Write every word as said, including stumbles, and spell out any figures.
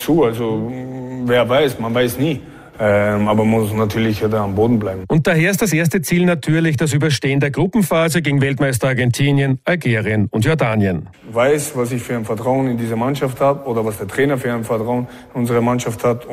zu. Also wer weiß, man weiß nie. Ähm, aber man muss natürlich da am Boden bleiben. Und daher ist das erste Ziel natürlich das Überstehen der Gruppenphase gegen Weltmeister Argentinien, Algerien und Jordanien. Ich weiß, was ich für ein Vertrauen in diese Mannschaft habe oder was der Trainer für ein Vertrauen in unsere Mannschaft hat.